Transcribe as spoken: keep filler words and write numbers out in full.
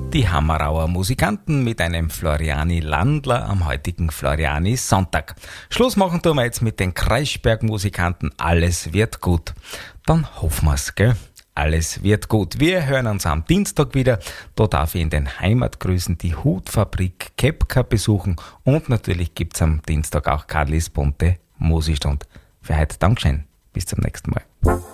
Die Hammerauer Musikanten mit einem Floriani Landler am heutigen Floriani Sonntag. Schluss machen tun wir jetzt mit den Kreisberg Musikanten. Alles wird gut. Dann hoffen wir's, gell? Alles wird gut. Wir hören uns am Dienstag wieder. Da darf ich in den Heimatgrüßen die Hutfabrik Kepka besuchen. Und natürlich gibt's am Dienstag auch Karlis bunte Musikstund. Für heute Dankeschön. Bis zum nächsten Mal.